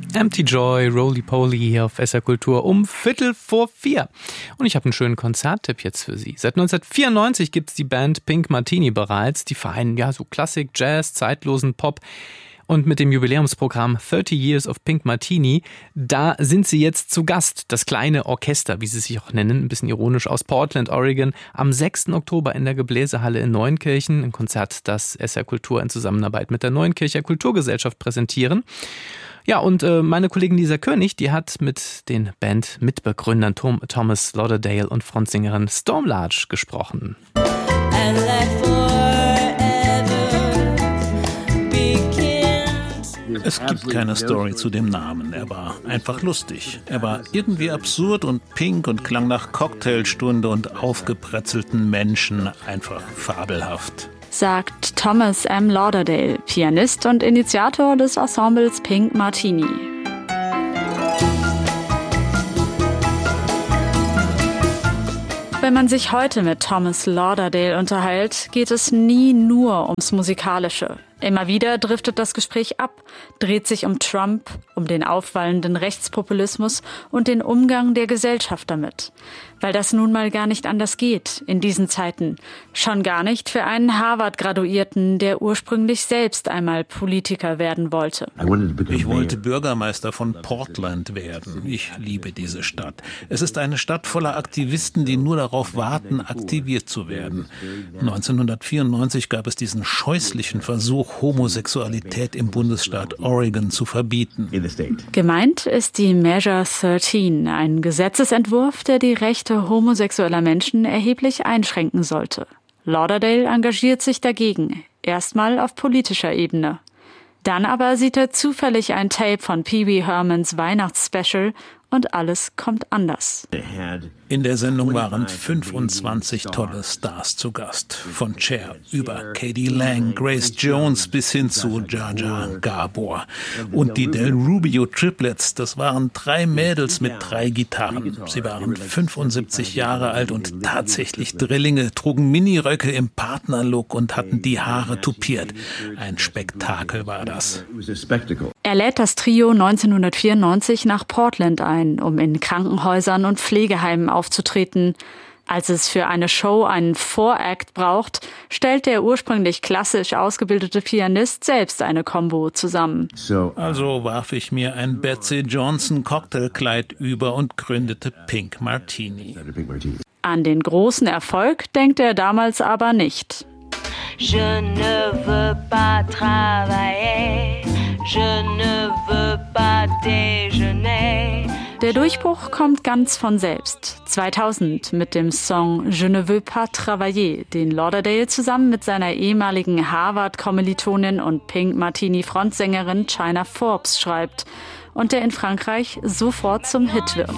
Empty Joy, Roly Poly hier auf SR Kultur um 3:45. Und ich habe einen schönen Konzerttipp jetzt für Sie. Seit 1994 gibt es die Band Pink Martini bereits. Die vereinen so Klassik, Jazz, zeitlosen Pop. Und mit dem Jubiläumsprogramm 30 Years of Pink Martini, da sind sie jetzt zu Gast. Das kleine Orchester, wie sie sich auch nennen, ein bisschen ironisch, aus Portland, Oregon, am 6. Oktober in der Gebläsehalle in Neunkirchen. Ein Konzert, das SR Kultur in Zusammenarbeit mit der Neunkircher Kulturgesellschaft präsentieren. Ja, und meine Kollegin Lisa König, die hat mit den Band-Mitbegründern Thomas Lauderdale und Frontsängerin Storm Large gesprochen. Es gibt keine Story zu dem Namen. Er war einfach lustig. Er war irgendwie absurd und pink und klang nach Cocktailstunde und aufgebretzelten Menschen. Einfach fabelhaft. Sagt Thomas M. Lauderdale, Pianist und Initiator des Ensembles Pink Martini. Wenn man sich heute mit Thomas Lauderdale unterhält, geht es nie nur ums Musikalische. Immer wieder driftet das Gespräch ab, dreht sich um Trump, um den aufwallenden Rechtspopulismus und den Umgang der Gesellschaft damit. Weil das nun mal gar nicht anders geht in diesen Zeiten. Schon gar nicht für einen Harvard-Graduierten, der ursprünglich selbst einmal Politiker werden wollte. Ich wollte Bürgermeister von Portland werden. Ich liebe diese Stadt. Es ist eine Stadt voller Aktivisten, die nur darauf warten, aktiviert zu werden. 1994 gab es diesen scheußlichen Versuch, Homosexualität im Bundesstaat Oregon zu verbieten. Gemeint ist die Measure 13, ein Gesetzesentwurf, der die Rechte homosexueller Menschen erheblich einschränken sollte. Lauderdale engagiert sich dagegen, erstmal auf politischer Ebene. Dann aber sieht er zufällig ein Tape von Pee Wee Hermans Weihnachtsspecial und alles kommt anders. In der Sendung waren 25 tolle Stars zu Gast. Von Cher über Katie Lang, Grace Jones bis hin zu Jar Jar Gabor. Und die Del Rubio Triplets, das waren 3 Mädels mit 3 Gitarren. Sie waren 75 Jahre alt und tatsächlich Drillinge, trugen Miniröcke im Partnerlook und hatten die Haare tupiert. Ein Spektakel war das. Er lädt das Trio 1994 nach Portland ein, um in Krankenhäusern und Pflegeheimen aufzutreten. Als es für eine Show einen Vorakt braucht, stellt der ursprünglich klassisch ausgebildete Pianist selbst eine Combo zusammen. Also warf ich mir ein Betsy Johnson Cocktailkleid über und gründete Pink Martini. An den großen Erfolg denkt er damals aber nicht. Je ne veux pas travailler, je ne veux pas déjeuner. Der Durchbruch kommt ganz von selbst. 2000 mit dem Song Je ne veux pas travailler, den Lauderdale zusammen mit seiner ehemaligen Harvard-Kommilitonin und Pink Martini-Frontsängerin China Forbes schreibt und der in Frankreich sofort zum Hit wird.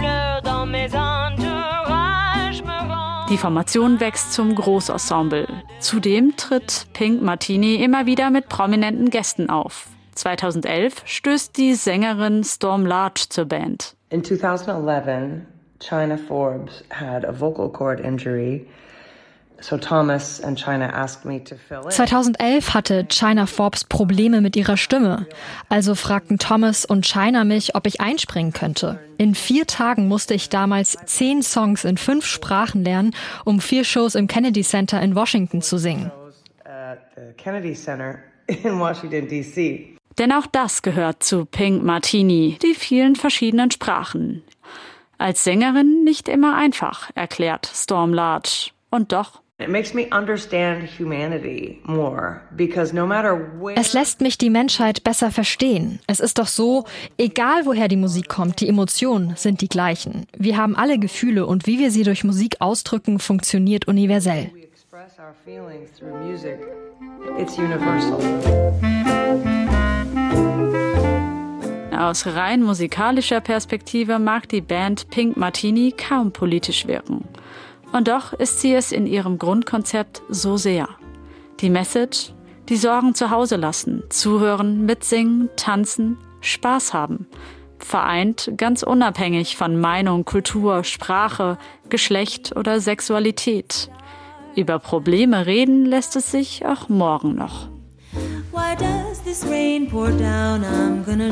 Die Formation wächst zum Großensemble. Zudem tritt Pink Martini immer wieder mit prominenten Gästen auf. 2011 stößt die Sängerin Storm Large zur Band. In 2011, China Forbes had a vocal cord injury. So Thomas and China asked me to fill in. 2011 hatte China Forbes Probleme mit ihrer Stimme. Also fragten Thomas und China mich, ob ich einspringen könnte. In 4 Tagen musste ich damals 10 Songs in 5 Sprachen lernen, um 4 Shows im Kennedy Center in Washington zu singen. At the Kennedy Center in Washington, D.C. Denn auch das gehört zu Pink Martini, die vielen verschiedenen Sprachen. Als Sängerin nicht immer einfach, erklärt Storm Large. Und doch. Es lässt mich die Menschheit besser verstehen. Es ist doch so, egal woher die Musik kommt, die Emotionen sind die gleichen. Wir haben alle Gefühle und wie wir sie durch Musik ausdrücken, funktioniert universell. Aus rein musikalischer Perspektive mag die Band Pink Martini kaum politisch wirken. Und doch ist sie es in ihrem Grundkonzept so sehr. Die Message, die Sorgen zu Hause lassen, zuhören, mitsingen, tanzen, Spaß haben. Vereint ganz unabhängig von Meinung, Kultur, Sprache, Geschlecht oder Sexualität. Über Probleme reden lässt es sich auch morgen noch. Why does this rain pour down? I'm gonna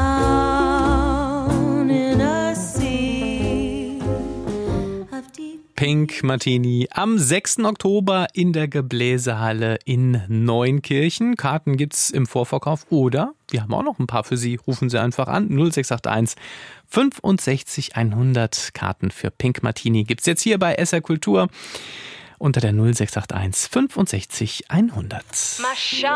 drown in a sea of deep. Pink Martini am 6. Oktober in der Gebläsehalle in Neunkirchen. Karten gibt's im Vorverkauf oder wir haben auch noch ein paar für Sie. Rufen Sie einfach an 0681 65 100. Karten für Pink Martini gibt's jetzt hier bei SR Kultur unter der 0681 65 100.